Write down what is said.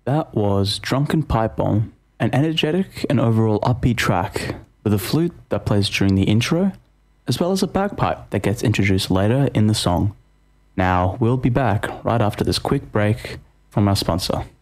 That was Drunken Pipe Bomb, an energetic and overall upbeat track with a flute that plays during the intro, as well as a bagpipe that gets introduced later in the song. Now, we'll be back right after this quick break from our sponsor.